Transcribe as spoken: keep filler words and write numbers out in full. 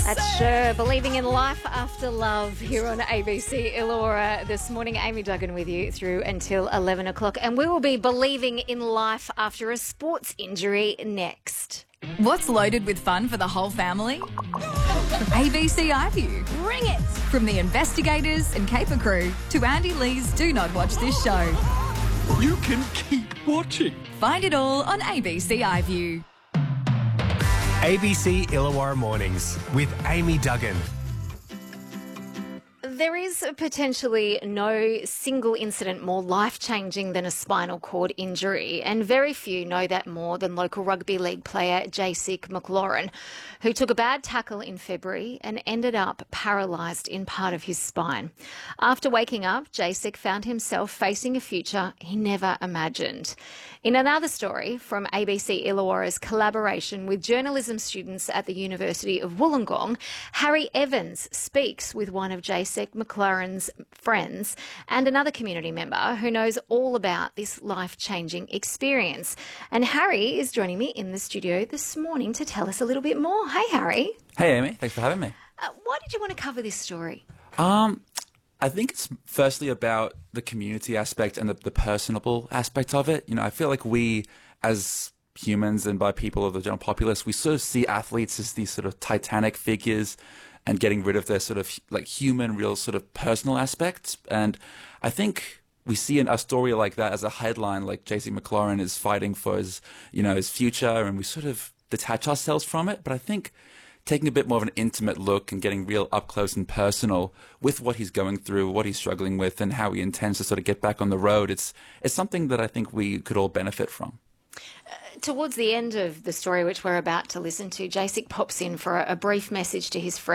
That's Sure, believing in life after love here on A B C Illawarra this morning. Amy Duggan with you through until eleven o'clock. And we will be believing in life after a sports injury next. What's loaded with fun for the whole family? A B C iView. Bring it! From the investigators and caper crew to Andy Lee's Do Not Watch This Show. You can keep watching. Find it all on A B C iView. A B C Illawarra Mornings with Amy Duggan. There is potentially no single incident more life-changing than a spinal cord injury, and very few know that more than local rugby league player Jaycek McLaurin, who took a bad tackle in February and ended up paralysed in part of his spine. After waking up, Jaycek found himself facing a future he never imagined. In another story from A B C Illawarra's collaboration with journalism students at the University of Wollongong, Harry Evans speaks with one of Jaycek McLaurin's friends and another community member who knows all about this life-changing experience. And Harry is joining me in the studio this morning to tell us a little bit more. Hey, Harry. Hey, Amy. Thanks for having me. Uh, why did you want to cover this story? Um, I think it's firstly about the community aspect and the, the personable aspect of it. You know, I feel like we, as humans and by people of the general populace, we sort of see athletes as these sort of titanic figures and getting rid of their sort of like human, real sort of personal aspects. And I think we see in a story like that as a headline, like Jaycek McLaurin is fighting for his, you know, his future, and we sort of detach ourselves from it. But I think taking a bit more of an intimate look and getting real up close and personal with what he's going through, what he's struggling with, and how he intends to sort of get back on the road, it's it's something that I think we could all benefit from. Towards the end of the story, which we're about to listen to, Jaycek pops in for a, a brief message to his friend.